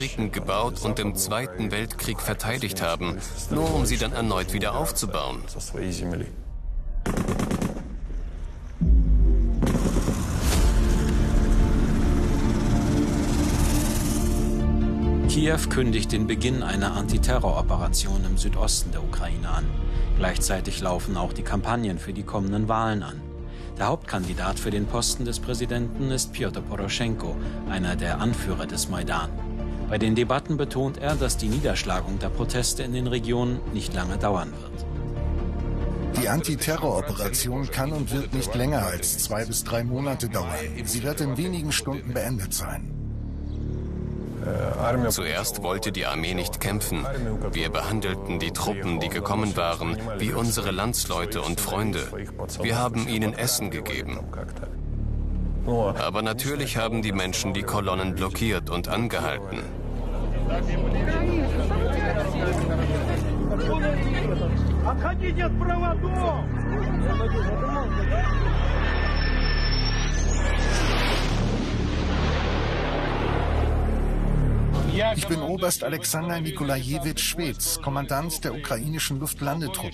Fabriken gebaut und im Zweiten Weltkrieg verteidigt haben, nur um sie dann erneut wieder aufzubauen. Kiew kündigt den Beginn einer Antiterroroperation im Südosten der Ukraine an. Gleichzeitig laufen auch die Kampagnen für die kommenden Wahlen an. Der Hauptkandidat für den Posten des Präsidenten ist Pjotr Poroschenko, einer der Anführer des Maidan. Bei den Debatten betont er, dass die Niederschlagung der Proteste in den Regionen nicht lange dauern wird. Die Antiterroroperation kann und wird nicht länger als 2 bis 3 Monate dauern. Sie wird in wenigen Stunden beendet sein. Zuerst wollte die Armee nicht kämpfen. Wir behandelten die Truppen, die gekommen waren, wie unsere Landsleute und Freunde. Wir haben ihnen Essen gegeben. Aber natürlich haben die Menschen die Kolonnen blockiert und angehalten. Ich bin Oberst Alexander Nikolajewitsch Schwedz, Kommandant der ukrainischen Luftlandetruppen.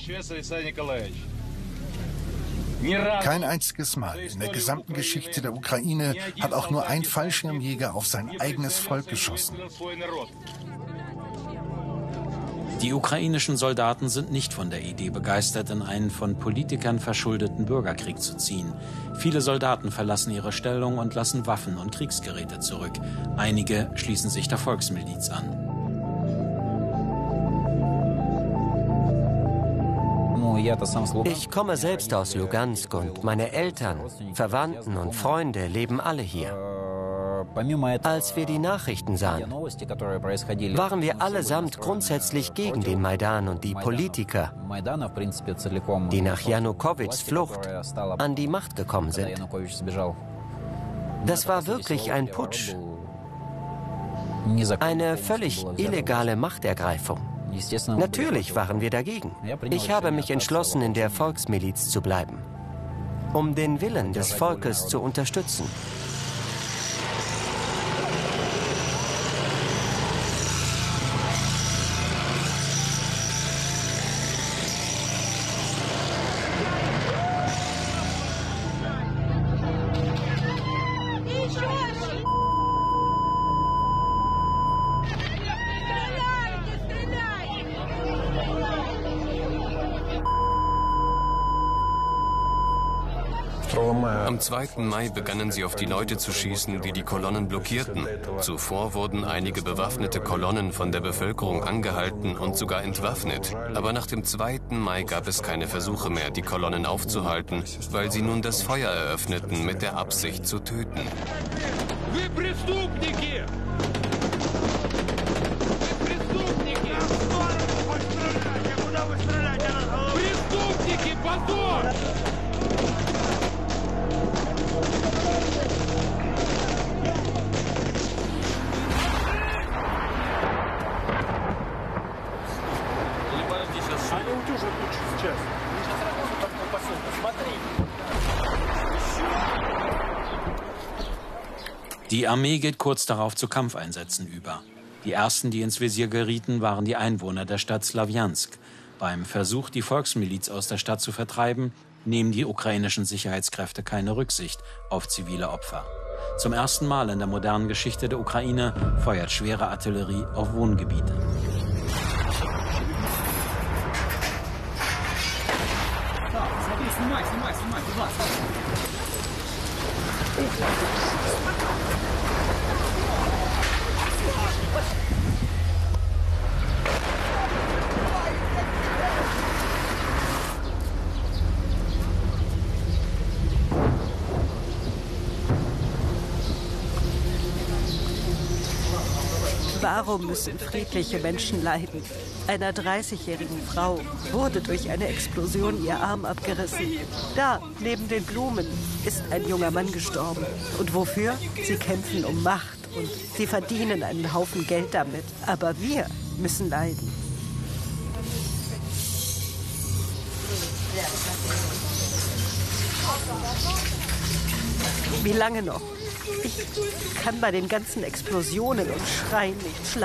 Kein einziges Mal in der gesamten Geschichte der Ukraine hat auch nur ein Fallschirmjäger auf sein eigenes Volk geschossen. Die ukrainischen Soldaten sind nicht von der Idee begeistert, in einen von Politikern verschuldeten Bürgerkrieg zu ziehen. Viele Soldaten verlassen ihre Stellung und lassen Waffen und Kriegsgeräte zurück. Einige schließen sich der Volksmiliz an. Ich komme selbst aus Lugansk und meine Eltern, Verwandten und Freunde leben alle hier. Als wir die Nachrichten sahen, waren wir allesamt grundsätzlich gegen den Maidan und die Politiker, die nach Janukowitschs Flucht an die Macht gekommen sind. Das war wirklich ein Putsch, eine völlig illegale Machtergreifung. Natürlich waren wir dagegen. Ich habe mich entschlossen, in der Volksmiliz zu bleiben, um den Willen des Volkes zu unterstützen. Am 2. Mai begannen sie auf die Leute zu schießen, die die Kolonnen blockierten. Zuvor wurden einige bewaffnete Kolonnen von der Bevölkerung angehalten und sogar entwaffnet. Aber nach dem 2. Mai gab es keine Versuche mehr, die Kolonnen aufzuhalten, weil sie nun das Feuer eröffneten mit der Absicht zu töten. Die Armee geht kurz darauf zu Kampfeinsätzen über. Die ersten, die ins Visier gerieten, waren die Einwohner der Stadt Slawjansk. Beim Versuch, die Volksmiliz aus der Stadt zu vertreiben, nehmen die ukrainischen Sicherheitskräfte keine Rücksicht auf zivile Opfer. Zum ersten Mal in der modernen Geschichte der Ukraine feuert schwere Artillerie auf Wohngebiete. Warum müssen friedliche Menschen leiden? Einer 30-jährigen Frau wurde durch eine Explosion ihr Arm abgerissen. Da, neben den Blumen, ist ein junger Mann gestorben. Und wofür? Sie kämpfen um Macht und sie verdienen einen Haufen Geld damit. Aber wir müssen leiden. Wie lange noch? Ich kann bei den ganzen Explosionen und Schreien nicht schlafen.